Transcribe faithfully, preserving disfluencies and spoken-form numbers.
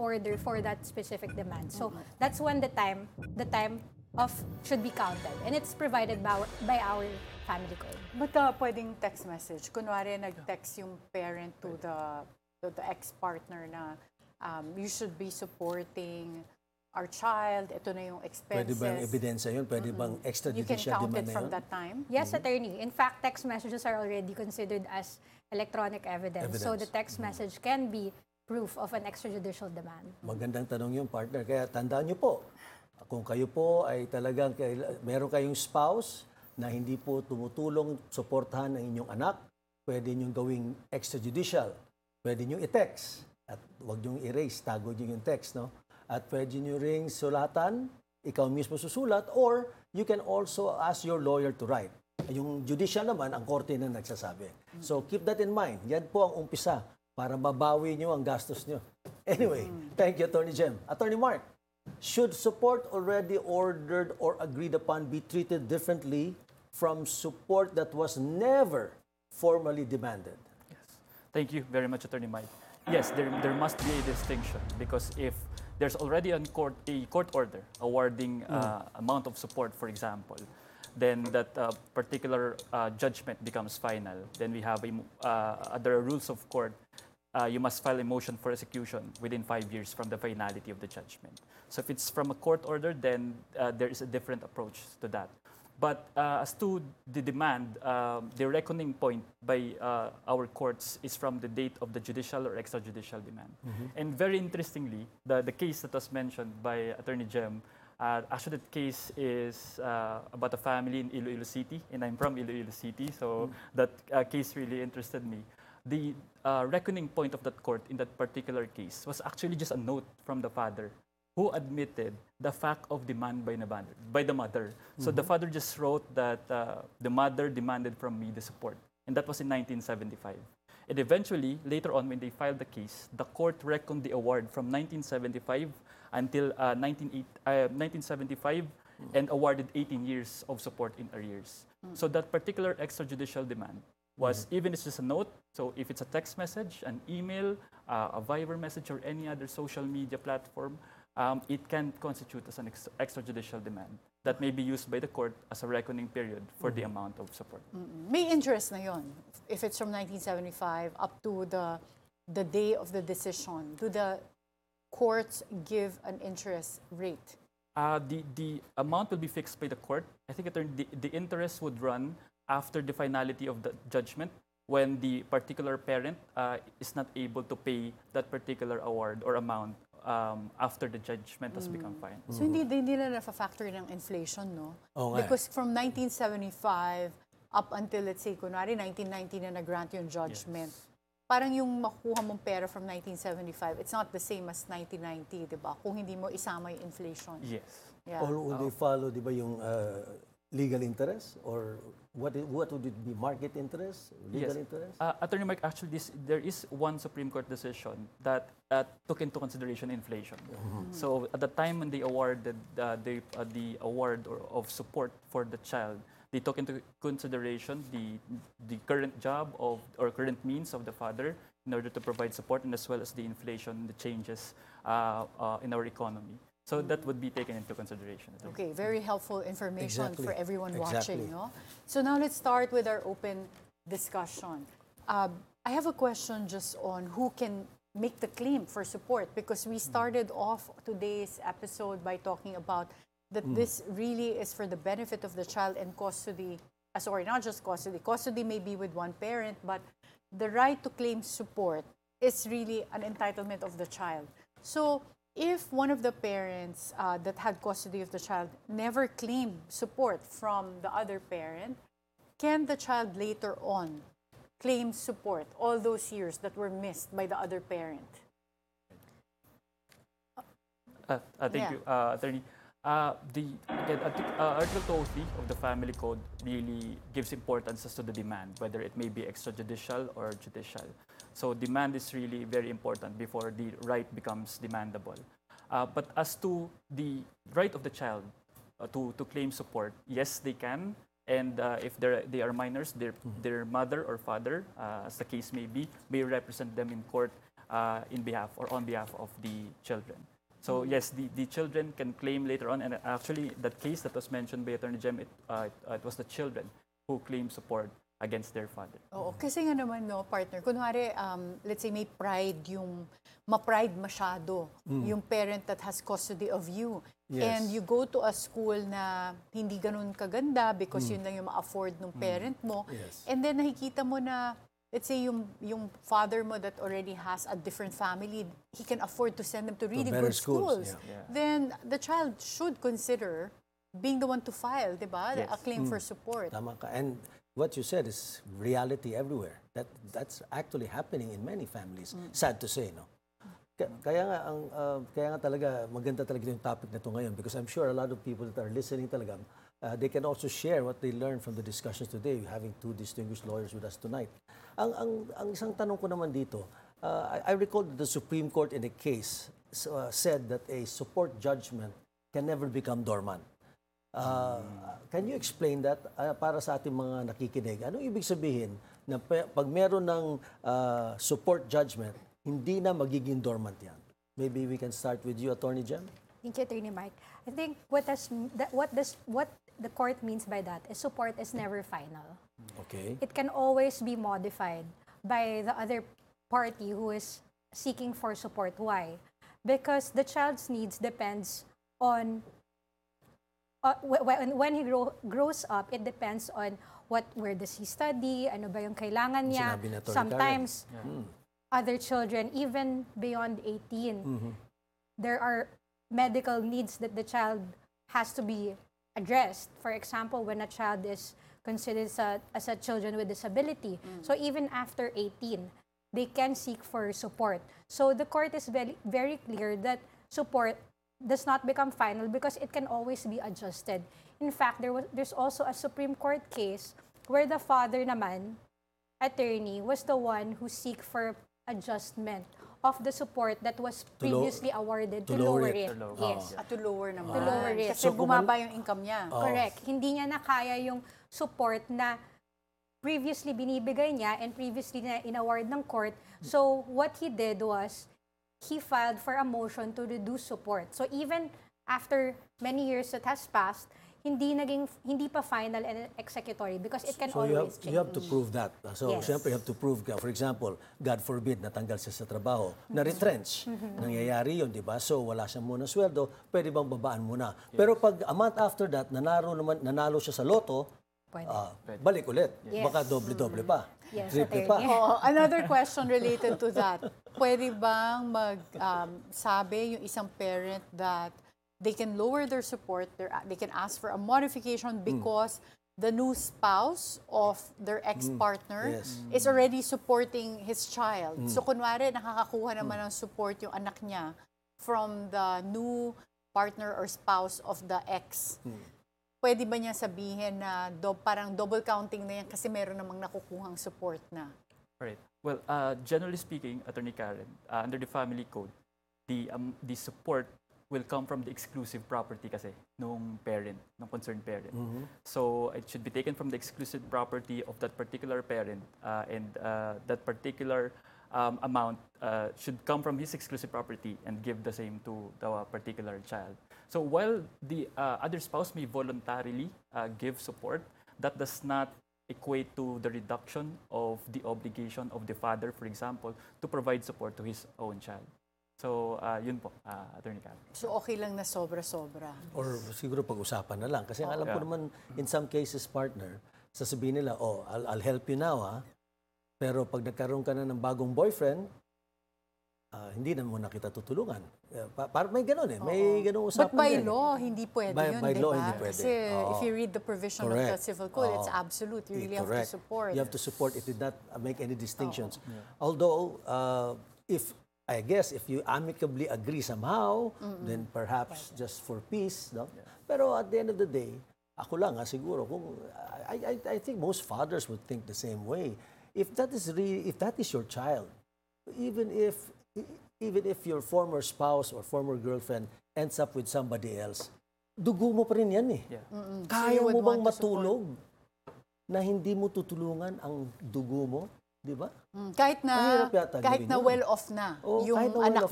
order for that specific demand. So that's when the time the time of should be counted, and it's provided by our, by our family code. But uh, pwedeng text message. Kunwari, nag-text yung parent to the to the ex-partner na um, you should be supporting our child, ito na yung expenses. Pwede bang ebidensya yun? Pwede bang You can extrajudicial count demand it na from yun? that time? Yes, attorney. In fact, text messages are already considered as electronic evidence. So the Evidence. text message can be proof of an extrajudicial demand. Magandang tanong yung partner. Kaya tandaan nyo po, kung kayo po ay talagang kaila- meron kayong spouse na hindi po tumutulong, suportahan ang inyong anak, pwede nyo gawing extrajudicial. Pwede nyo i-text. At huwag nyo erase, tago nyo yung text, no? At pwede nyo ring sulatan, ikaw mismo susulat, or you can also ask your lawyer to write. Yung judicial naman, ang korte na nagsasabi. So keep that in mind. Yan po ang umpisa para mabawi nyo ang gastos nyo. Anyway, thank you, Attorney Jem. Attorney Mark, should support already ordered or agreed upon be treated differently from support that was never formally demanded? Thank you very much, Attorney Mike. Yes, there, there must be a distinction because if there's already a court, a court order awarding uh, amount of support, for example, then that uh, particular uh, judgment becomes final. Then we have, a, mo- uh, there are rules of court. Uh, you must file a motion for execution within five years from the finality of the judgment. So if it's from a court order, then uh, there is a different approach to that. But uh, as to the demand, um, the reckoning point by uh, our courts is from the date of the judicial or extrajudicial demand. And very interestingly, the, the case that was mentioned by Attorney Jem, uh, actually that case is uh, about a family in Iloilo City, and I'm from Iloilo City, so that uh, case really interested me. The uh, reckoning point of that court in that particular case was actually just a note from the father who admitted the fact of demand by the mother. By the mother. So the father just wrote that uh, the mother demanded from me the support. And that was in nineteen seventy-five. And eventually, later on when they filed the case, the court reckoned the award from nineteen seventy-five until uh, nineteen seventy-five and awarded eighteen years of support in arrears. So that particular extrajudicial demand was, even if it's just a note, so if it's a text message, an email, uh, a Viber message, or any other social media platform, um, it can constitute as an ex- extrajudicial demand that may be used by the court as a reckoning period for the amount of support. May interest na yon. If it's from nineteen seventy-five up to the the day of the decision, do the courts give an interest rate? Uh, the, the amount will be fixed by the court. I think attorney, the, the interest would run after the finality of the judgment when the particular parent uh, is not able to pay that particular award or amount um, after the judgment has become final. So hindi din nila na-factor ng inflation, no? Oo nga. Because from nineteen seventy-five up until, let's say, kunwari nineteen ninety na nag-grant yung judgment, parang yung makuha mong pera from nineteen seventy-five, it's not the same as nineteen ninety, di ba? Kung hindi mo isama yung inflation. Yes. Yeah. Or would they follow, di ba, yung uh, legal interest? Or what, i- what would it be? Market interest? Legal Yes. interest? Uh, Attorney Mike, actually, this, there is one Supreme Court decision that uh, took into consideration inflation. So at the time when they awarded uh, the, uh, the award or, of support for the child, they took into consideration the, the current job of or current means of the father in order to provide support, and as well as the inflation, the changes uh, uh, in our economy. So that would be taken into consideration. Okay, very helpful information Exactly. for everyone Exactly. watching, no? So now let's start with our open discussion. Um, I have a question just on who can make the claim for support, because we started off today's episode by talking about that this really is for the benefit of the child, and custody, uh, sorry, not just custody, custody may be with one parent, but the right to claim support is really an entitlement of the child. So if one of the parents uh, that had custody of the child never claimed support from the other parent, can the child later on claim support all those years that were missed by the other parent? Uh, uh, thank Yeah. you, uh, Attorney. Uh, the again, artic- uh, Article two oh three of the Family Code really gives importance as to the demand, whether it may be extrajudicial or judicial. So demand is really very important before the right becomes demandable. Uh, but as to the right of the child uh, to, to claim support, yes, they can. And uh, if they're, they are minors, their, their mother or father, uh, as the case may be, may represent them in court uh, in behalf or on behalf of the children. So yes, the, the children can claim later on, and actually that case that was mentioned by Attorney Jem, it, uh, it, uh, it was the children who claim support against their father. Oo, kasi nga naman, no, partner, kunwari, um, let's say may pride yung, ma-pride masyado, yung parent that has custody of you. Yes. And you go to a school na hindi ganun kaganda because yun lang yung ma-afford ng parent mo. Yes. And then nakikita mo na, let's say yung, yung father mo that already has a different family, he can afford to send them to really better good schools, schools. yeah. Yeah. Then the child should consider being the one to file, di ba? Yes. A claim for support. Tama ka. And what you said is reality everywhere. That that's actually happening in many families. Sad to say, no? Ka- Kaya nga ang uh, kaya nga talaga maganda talaga yung topic na to ngayon because I'm sure a lot of people that are listening talaga uh, they can also share what they learned from the discussions today, having two distinguished lawyers with us tonight. Ang ang ang isang tanong ko naman dito, uh, I, I recall that the Supreme Court in a case uh, said that a support judgment can never become dormant. Uh, can you explain that uh, para sa ating mga nakikinig? Anong ibig sabihin na pe- pag meron ng uh, support judgment, hindi na magiging dormant yan? Maybe we can start with you, Attorney Jem. Thank you, Attorney Mike. I think what does that, what does what the court means by that is support is never final. Okay. It can always be modified by the other party who is seeking for support. Why? Because the child's needs depends on uh, wh- when, when he grow, grows up, it depends on what where does he study, ano ba yung kailangan niya. Sinabi ni Attorney Sometimes Hmm. other children, even beyond eighteen, there are medical needs that the child has to be addressed. For example, when a child is considered as a, as a children with disability. So even after eighteen, they can seek for support. So the court is very, very clear that support does not become final because it can always be adjusted. In fact, there was there's also a Supreme Court case where the father naman, attorney, was the one who seek for adjustment of the support that was To low- previously awarded to to, lower lower it. it. To lower- Yes. At to lower naman. To lower it. Kasi So, kung man- bumaba yung income niya. Correct. Hindi niya na kaya yung support na previously binibigay niya and previously na in-award ng court. So, what he did was, he filed for a motion to reduce support. So, even after many years that has passed, hindi naging hindi pa final and executory because it can So you have, always change. you have to prove that. So Yes. siyempre you have to prove, ka. For example, God forbid, natanggal siya sa trabaho, na-retrench. Nangyayari yun, di ba? So wala siyang muna sweldo, pwede bang babaan muna? Pero pag a month after that, nanalo, naman, nanalo siya sa loto, Pwede. ah, balik ulit. Yes. Baka doble-doble pa. Yes, Triple attorney. pa. Oh, another question related to that. Pwede bang mag um, sabi yung isang parent that they can lower their support, their, they can ask for a modification because the new spouse of their ex-partner Yes. is already supporting his child. So kunwari, nakakakuha naman ng support yung anak niya from the new partner or spouse of the ex. Pwede ba niya sabihin na do, parang double counting na yan kasi meron namang nakukuhang support na? Right. Well, uh, generally speaking, Attorney Karen, uh, under the family code, the um, the support will come from the exclusive property kasi nung parent, nung concerned parent. So it should be taken from the exclusive property of that particular parent, uh, and uh, that particular um, amount uh, should come from his exclusive property and give the same to the particular child. So while the uh, other spouse may voluntarily uh, give support, that does not equate to the reduction of the obligation of the father, for example, to provide support to his own child. So, uh, yun po, uh, Attorney Karen. So okay lang na sobra-sobra. Or siguro pag-usapan na lang. Kasi ang alam ko Yeah. naman, in some cases, partner, sasabihin nila, oh, I'll, I'll help you now, ha? Pero pag nagkaroon ka na ng bagong boyfriend, ah, hindi na muna kita tutulungan. Eh, pa- Parang may gano'n eh. May gano'ng usapan But by yan eh. law, hindi pwede By- yun, by di law, ba? hindi pwede. Kasi Oo. if you read the provision of Correct. the civil code, it's Oo. absolute. You Yeah, really have to correct. support. You have to support. It did not uh, make any distinctions. Although, uh, if I guess if you amicably agree somehow, then perhaps just for peace, no? Pero at the end of the day, ako lang ha, siguro kung I, I I think most fathers would think the same way. If that is really, if that is your child, even if even if your former spouse or former girlfriend ends up with somebody else, dugo mo pa rin yan eh. Yeah. Kaya So you would mo bang want to support. matulog na hindi mo tutulungan ang dugo mo Di ba? Mm, kahit na Mahirap yata kahit gawin na yun. well off na Oo, yung kahit na well anak off